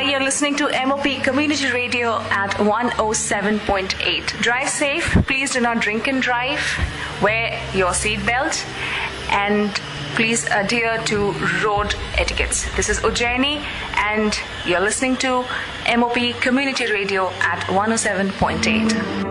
Hi, you're listening to MOP Community Radio at 107.8. Drive safe. Please do not drink and drive. Wear your seatbelt. And please adhere to road etiquettes. This is Ujjaini, and you're listening to MOP Community Radio at 107.8.